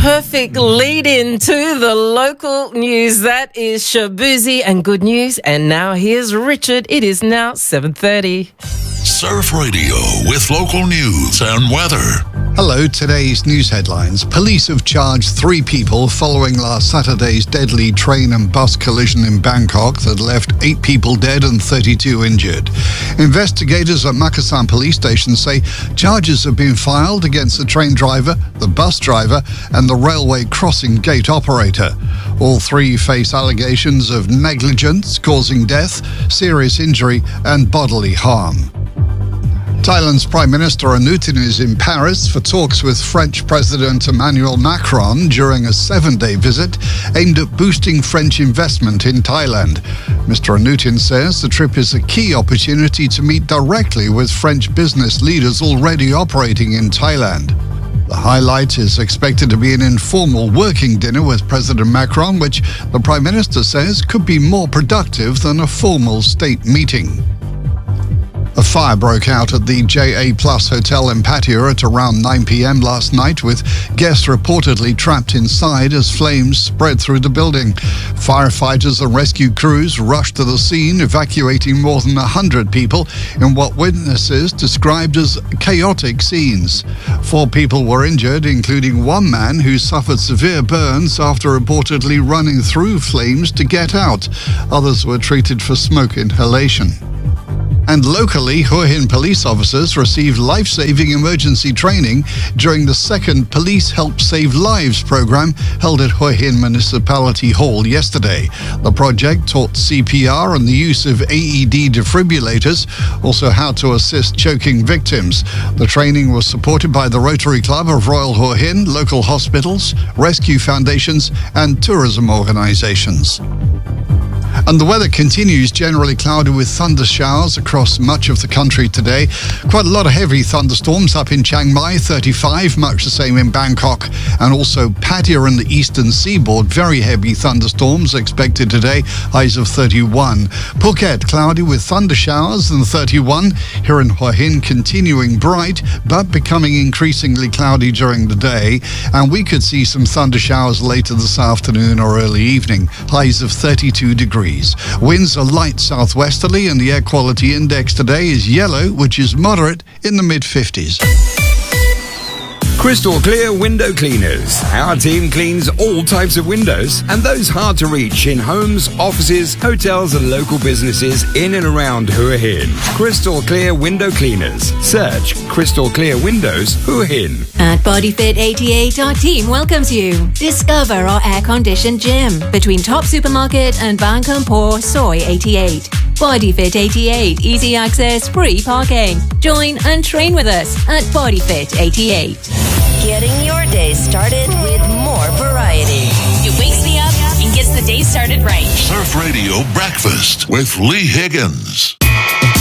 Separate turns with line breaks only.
perfect lead-in to the local news. That is Shabuzi and good news. And now here's Richard. It is now 7:30.
Surf Radio with local news and weather.
Hello, today's news headlines. Police have charged 3 people following last Saturday's deadly train and bus collision in Bangkok that left 8 people dead and 32 injured. Investigators at Makassan police station say charges have been filed against the train driver, the bus driver and the railway crossing gate operator. All 3 face allegations of negligence causing death, serious injury and bodily harm. Thailand's Prime Minister Anutin is in Paris for talks with French President Emmanuel Macron during a 7-day visit aimed at boosting French investment in Thailand. Mr. Anutin says the trip is a key opportunity to meet directly with French business leaders already operating in Thailand. The highlight is expected to be an informal working dinner with President Macron, which the Prime Minister says could be more productive than a formal state meeting. A fire broke out at the JA Plus Hotel in Pattaya at around 9 p.m. last night, with guests reportedly trapped inside as flames spread through the building. Firefighters and rescue crews rushed to the scene, evacuating more than 100 people in what witnesses described as chaotic scenes. 4 people were injured, including one man who suffered severe burns after reportedly running through flames to get out. Others were treated for smoke inhalation. And locally, Hua Hin police officers received life-saving emergency training during the 2nd Police Help Save Lives program held at Hua Hin Municipality Hall yesterday. The project taught CPR and the use of AED defibrillators, also how to assist choking victims. The training was supported by the Rotary Club of Royal Hua Hin, local hospitals, rescue foundations and tourism organisations. And the weather continues generally cloudy with thunder showers across much of the country today. Quite a lot of heavy thunderstorms up in Chiang Mai, 35, much the same in Bangkok, and also Pattaya and the eastern seaboard. Very heavy thunderstorms expected today, highs of 31. Phuket, cloudy with thunder showers and 31. Here in Hua Hin, continuing bright, but becoming increasingly cloudy during the day. And we could see some thunder showers later this afternoon or early evening, highs of 32 degrees. Winds are light southwesterly and the air quality index today is yellow, which is moderate in the mid-50s.
Crystal Clear Window Cleaners. Our team cleans all types of windows and those hard to reach in homes, offices, hotels and local businesses in and around Hua Hin. Crystal Clear Window Cleaners. Search Crystal Clear Windows Hua Hin.
At BodyFit 88, our team welcomes you. Discover our air-conditioned gym between Top Supermarket and Bang Kampor Soy 88. BodyFit 88, easy access, free parking. Join and train with us at BodyFit 88.
Getting your day started with more variety.
It wakes me up and gets the day started right.
Surf Radio Breakfast with Lee Higgins.